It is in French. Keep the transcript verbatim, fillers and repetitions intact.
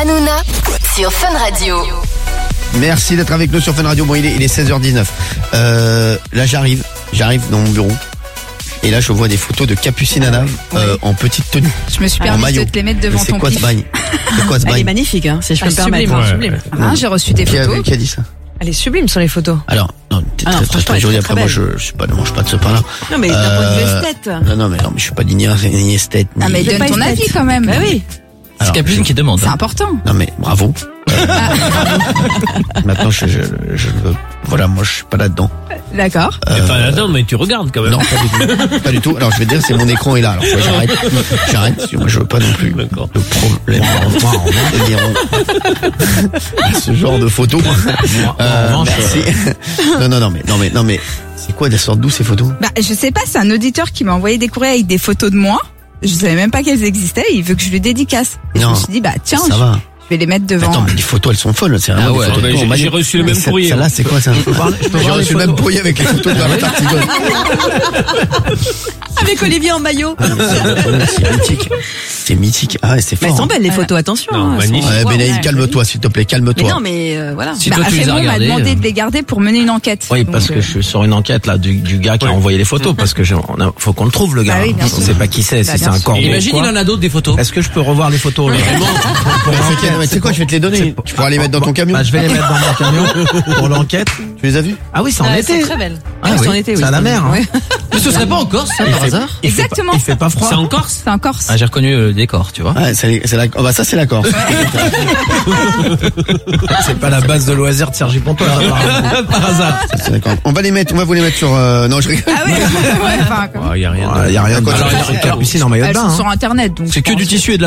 Hanouna sur Fun Radio. Merci d'être avec nous sur Fun Radio. Bon, il est, il est seize heures dix-neuf. Euh, là, j'arrive. J'arrive dans mon bureau. Et là, je vois des photos de Capucine Anna euh, en petite tenue. Je me suis En permis maillot. de te les mettre devant Mais c'est ton quoi ce pif. bail C'est quoi ce Elle est bail magnifique, hein, si je peux Ah, me permettre. sublime, hein. sublime. Hein, j'ai reçu des qui a, photos. qui a dit ça? Elle est sublime sur les photos. Alors, non, t'es Ah non, très, très, franchement, très elle est jolie. très, Après, très moi, je, je suis pas, moi, je suis pas de ce pain-là. Non, mais d'un point de vue Euh, esthète. Non, non, mais non, mais je suis pas ni, ni esthète. Ni... Ah, mais C'est donne pas ton esthète. avis quand même. Bah oui. C'est Alors, Capucine qui demande. C'est hein. important. Non, mais bravo. Euh, Maintenant, je, je, je veux. Voilà, moi, je suis pas là-dedans. D'accord. Euh, Enfin, là-dedans, mais tu regardes quand même. Non, pas du tout. Pas du tout. Alors, je vais te dire, c'est mon écran est là. Alors, ouais, j'arrête. J'arrête. Parce que moi, je veux pas non plus. D'accord. Le problème. C'est-à-dire, ce genre de photos. Euh, merci. Non, non, non, mais, non, mais, non, mais, c'est quoi, elles sortent d'où ces photos? Bah, je sais pas, c'est un auditeur qui m'a envoyé des courriers avec des photos de moi. Je savais même pas qu'elles existaient. Il veut que je lui dédicace. Et Non. je me suis dit, bah, tiens, Ça je, va. je vais les mettre devant. Attends, mais les photos, elles sont folles. C'est vraiment Ah des ouais, photos de mais toi en j'ai- maillot. j'ai reçu le même Mais courrier, Celle-là, hein. c'est quoi ça? Je peux J'ai voir les reçu le même photos courrier avec les photos de la Tartigone. Avec Olivier en maillot. C'est mythique. C'est mythique. Ah ouais, c'est Mais fort. elles sont belles les photos, attention. Non, hein, elles sont- magnifique. Ouais, Wow. Benaïl, calme-toi, s'il te plaît, Mais calme-toi. non, mais euh, voilà. Si Bah, toi tu les as Raymond m'a regardés. demandé euh, de les garder pour mener une enquête. Oui, Donc, parce que euh, je suis sur une enquête là du, du gars qui a envoyé les photos parce que j'ai- on a- faut qu'on le trouve le gars. Bah oui, bien on sûr. sait pas qui c'est, Bah, si c'est bien un sûr. corbeau. ou Imagine, quoi. il en a d'autres des photos. Est-ce que je peux revoir les photos là Pour l'enquête, mais tu sais quoi, je vais te les donner. Tu pourras les mettre dans ton camion. Bah, je vais les mettre dans mon camion pour l'enquête. Tu les as vus? Ah oui, c'est en Ah, elles été. sont très belles. Ah Elles oui, sont en été, oui. c'est à la mer. hein. Ouais. Mais ce serait pas en Corse, ça, Il par fait- hasard il fait pas- Exactement. Il fait pas froid. C'est en Corse? c'est en Corse. Ah, j'ai reconnu le décor, tu vois. Ah, c'est c'est la, oh bah ça c'est la Corse. C'est pas la base de loisirs de Sergi Pontoise. apparemment. Par hasard. C'est la Corse. On va les mettre, on va vous les mettre sur, euh, non, je rigole. Ah ouais, ouais, enfin, comme- Il y a rien. Il y a rien de Alors, Capucine en maillot de elles bain. sont hein. sur internet, donc. C'est je que du pense tissu et de la